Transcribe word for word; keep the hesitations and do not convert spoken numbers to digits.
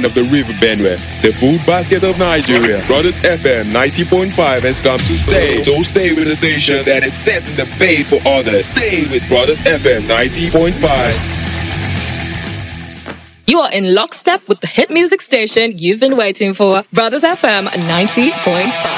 of the River Benue, the food basket of Nigeria. Brothers F M ninety point five has come to stay. So stay with the station that is setting the pace for others. Stay with Brothers F M ninety point five. You are in lockstep with the hit music station you've been waiting for. Brothers F M ninety point five.